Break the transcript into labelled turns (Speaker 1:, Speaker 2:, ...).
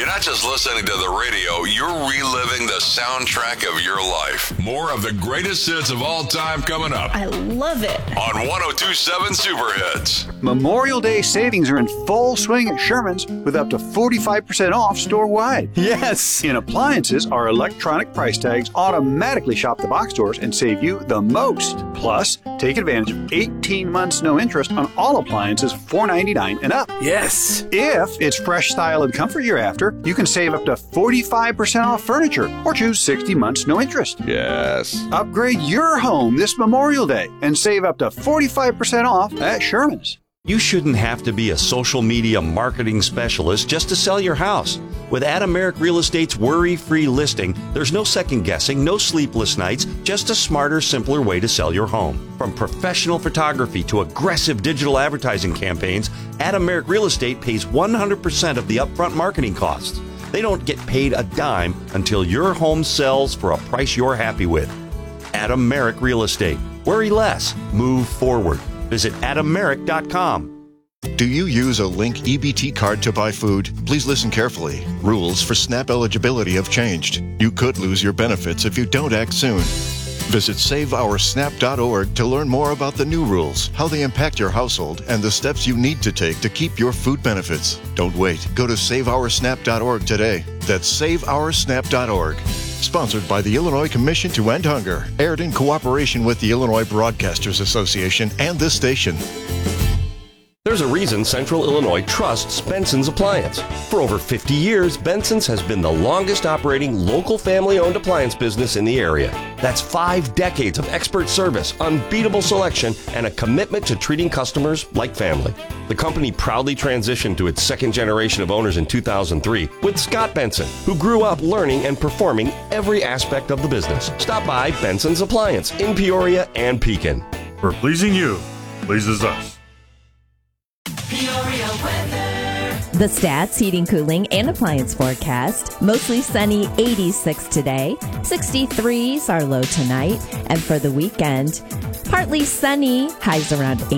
Speaker 1: You're not just listening to the radio, you're reliving the soundtrack of your life. More of the greatest hits of all time coming up.
Speaker 2: I love it.
Speaker 1: On 102.7 Super Hits.
Speaker 3: Memorial Day savings are in full swing at Sherman's with up to 45% off store-wide.
Speaker 4: Yes!
Speaker 3: In appliances, our electronic price tags automatically shop the box stores and save you the most. Plus, take advantage of 18 months no interest on all appliances $4.99 and up.
Speaker 4: Yes!
Speaker 3: If it's fresh style and comfort you're after, you can save up to 45% off furniture or choose 60 months no interest.
Speaker 1: Yes.
Speaker 3: Upgrade your home this Memorial Day and save up to 45% off at Sherman's.
Speaker 5: You shouldn't have to be a social media marketing specialist just to sell your house. With Adam Merrick Real Estate's worry-free listing, there's no second guessing, no sleepless nights, just a smarter, simpler way to sell your home. From professional photography to aggressive digital advertising campaigns, Adam Merrick Real Estate pays 100% of the upfront marketing costs. They don't get paid a dime until your home sells for a price you're happy with. Adam Merrick Real Estate. Worry less. Move forward. Visit AdamMerrick.com.
Speaker 6: Do you use a Link EBT card to buy food? Please listen carefully. Rules for SNAP eligibility have changed. You could lose your benefits if you don't act soon. Visit SaveOurSNAP.org to learn more about the new rules, how they impact your household, and the steps you need to take to keep your food benefits. Don't wait. Go to SaveOurSNAP.org today. That's SaveOurSNAP.org. Sponsored by the Illinois Commission to End Hunger. Aired in cooperation with the Illinois Broadcasters Association and this station.
Speaker 7: There's a reason Central Illinois trusts Benson's Appliance. For over 50 years, Benson's has been the longest operating local family-owned appliance business in the area. That's 5 decades of expert service, unbeatable selection, and a commitment to treating customers like family. The company proudly transitioned to its second generation of owners in 2003 with Scott Benson, who grew up learning and performing every aspect of the business. Stop by Benson's Appliance in Peoria and Pekin.
Speaker 8: For pleasing you, pleases us.
Speaker 9: Peoria weather.
Speaker 2: The Stats Heating, Cooling, and Appliance forecast. Mostly sunny, 86 today. 63s are low tonight. And for the weekend, partly sunny, highs around